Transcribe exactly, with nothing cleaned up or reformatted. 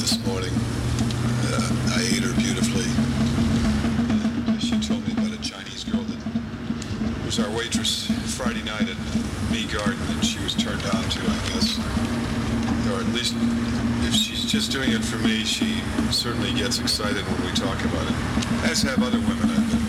this morning. Uh, I ate her beautifully. Uh, she told me about a Chinese girl that was our waitress Friday night at Mee Garden, and she was turned on to, I guess. Or at least, if she's just doing it for me, she certainly gets excited when we talk about it. As have other women I've been